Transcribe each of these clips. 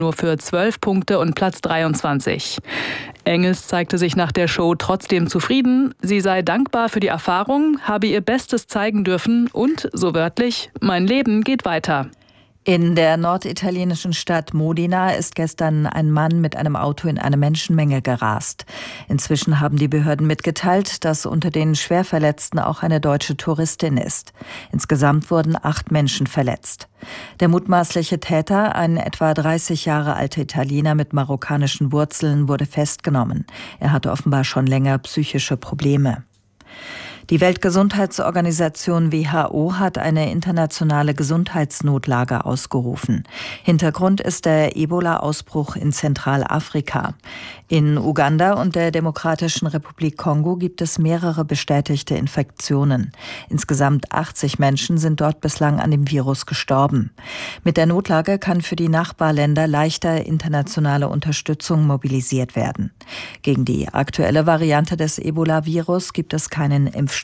nur für 12 Punkte und Platz 23. Engels zeigte sich nach der Show trotzdem zufrieden. Sie sei dankbar für die Erfahrung, habe ihr Bestes zeigen dürfen und, so wörtlich, mein Leben geht weiter. In der norditalienischen Stadt Modena ist gestern ein Mann mit einem Auto in eine Menschenmenge gerast. Inzwischen haben die Behörden mitgeteilt, dass unter den Schwerverletzten auch eine deutsche Touristin ist. Insgesamt wurden 8 Menschen verletzt. Der mutmaßliche Täter, ein etwa 30 Jahre alter Italiener mit marokkanischen Wurzeln, wurde festgenommen. Er hatte offenbar schon länger psychische Probleme. Die Weltgesundheitsorganisation WHO hat eine internationale Gesundheitsnotlage ausgerufen. Hintergrund ist der Ebola-Ausbruch in Zentralafrika. In Uganda und der Demokratischen Republik Kongo gibt es mehrere bestätigte Infektionen. Insgesamt 80 Menschen sind dort bislang an dem Virus gestorben. Mit der Notlage kann für die Nachbarländer leichter internationale Unterstützung mobilisiert werden. Gegen die aktuelle Variante des Ebola-Virus gibt es keinen Impfstoff.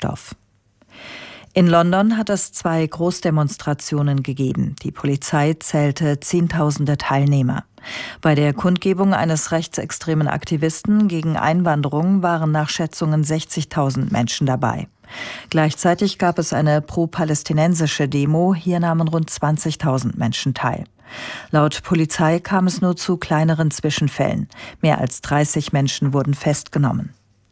In London hat es 2 Großdemonstrationen gegeben. Die Polizei zählte Zehntausende Teilnehmer. Bei der Kundgebung eines rechtsextremen Aktivisten gegen Einwanderung waren nach Schätzungen 60.000 Menschen dabei. Gleichzeitig gab es eine pro-palästinensische Demo. Hier nahmen rund 20.000 Menschen teil. Laut Polizei kam es nur zu kleineren Zwischenfällen. Mehr als 30 Menschen wurden festgenommen.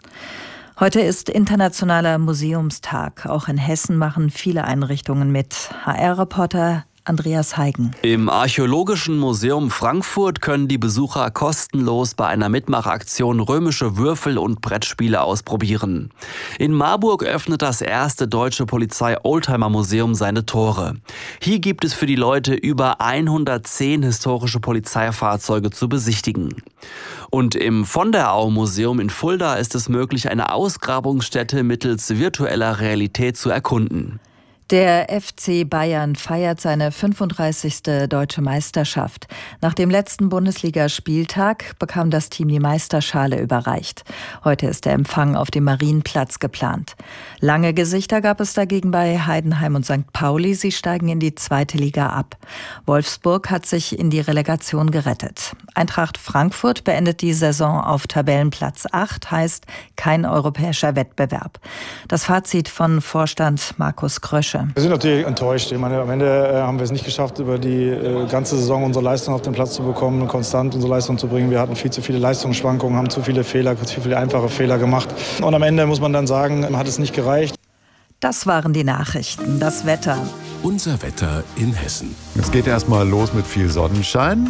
Heute ist Internationaler Museumstag. Auch in Hessen machen viele Einrichtungen mit. HR-Reporter Andreas Heigen. Im Archäologischen Museum Frankfurt können die Besucher kostenlos bei einer Mitmachaktion römische Würfel und Brettspiele ausprobieren. In Marburg öffnet das erste deutsche Polizei-Oldtimer-Museum seine Tore. Hier gibt es für die Leute über 110 historische Polizeifahrzeuge zu besichtigen. Und im Von der Au Museum in Fulda ist es möglich, eine Ausgrabungsstätte mittels virtueller Realität zu erkunden. Der FC Bayern feiert seine 35. Deutsche Meisterschaft. Nach dem letzten Bundesligaspieltag bekam das Team die Meisterschale überreicht. Heute ist der Empfang auf dem Marienplatz geplant. Lange Gesichter gab es dagegen bei Heidenheim und St. Pauli. Sie steigen in die 2. Liga ab. Wolfsburg hat sich in die Relegation gerettet. Eintracht Frankfurt beendet die Saison auf Tabellenplatz 8, heißt kein europäischer Wettbewerb. Das Fazit von Vorstand Markus Krösche. Wir sind natürlich enttäuscht. Ich meine, am Ende haben wir es nicht geschafft, über die ganze Saison unsere Leistung auf den Platz zu bekommen und konstant unsere Leistung zu bringen. Wir hatten viel zu viele Leistungsschwankungen, haben zu viele Fehler, zu viele einfache Fehler gemacht. Und am Ende muss man dann sagen, hat es nicht gereicht. Das waren die Nachrichten. Das Wetter. Unser Wetter in Hessen. Es geht erstmal los mit viel Sonnenschein.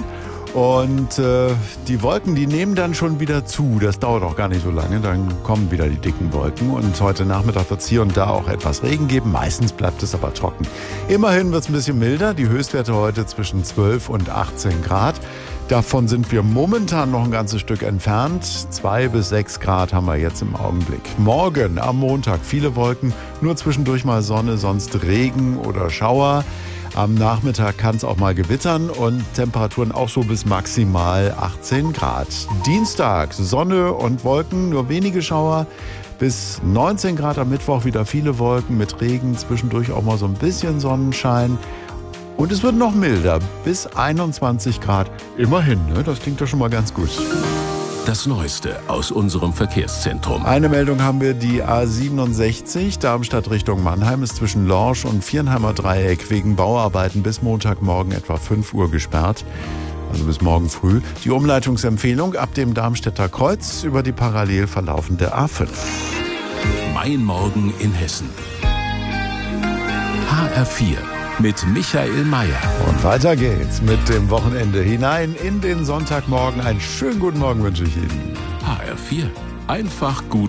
Und die Wolken, die nehmen dann schon wieder zu. Das dauert auch gar nicht so lange. Dann kommen wieder die dicken Wolken. Und heute Nachmittag wird es hier und da auch etwas Regen geben. Meistens bleibt es aber trocken. Immerhin wird es ein bisschen milder. Die Höchstwerte heute zwischen 12 und 18 Grad. Davon sind wir momentan noch ein ganzes Stück entfernt. 2 bis 6 Grad haben wir jetzt im Augenblick. Morgen am Montag viele Wolken. Nur zwischendurch mal Sonne, sonst Regen oder Schauer. Am Nachmittag kann es auch mal gewittern und Temperaturen auch so bis maximal 18 Grad. Dienstag Sonne und Wolken, nur wenige Schauer. Bis 19 Grad am Mittwoch wieder viele Wolken mit Regen, zwischendurch auch mal so ein bisschen Sonnenschein. Und es wird noch milder, bis 21 Grad. Immerhin, ne? Das klingt doch schon mal ganz gut. Das Neueste aus unserem Verkehrszentrum. Eine Meldung haben wir, die A67, Darmstadt Richtung Mannheim, ist zwischen Lorsch und Viernheimer Dreieck wegen Bauarbeiten bis Montagmorgen etwa 5 Uhr gesperrt. Also bis morgen früh. Die Umleitungsempfehlung ab dem Darmstädter Kreuz über die parallel verlaufende A5. Mein Morgen in Hessen. HR4. Mit Michael Mayer. Und weiter geht's mit dem Wochenende hinein in den Sonntagmorgen. Einen schönen guten Morgen wünsche ich Ihnen. HR4. Einfach gut.